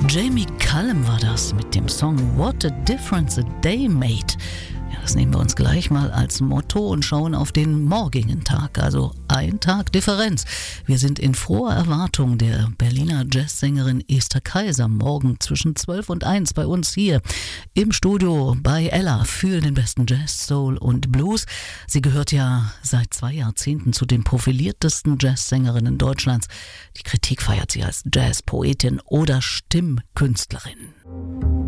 Jamie Cullum war das mit dem Song What a Difference a Day Made. Ja, das nehmen wir uns gleich mal als Motto und schauen auf den morgigen Tag, also ein Tag Differenz. Wir sind in froher Erwartung der Berliner Jazzsängerin Esther Kaiser morgen zwischen 12 und 1 bei uns hier im Studio bei Ella für den besten Jazz, Soul und Blues. Sie gehört ja seit 2 Jahrzehnten zu den profiliertesten Jazzsängerinnen Deutschlands. Die Kritik feiert sie als Jazzpoetin oder Stimmkünstlerin.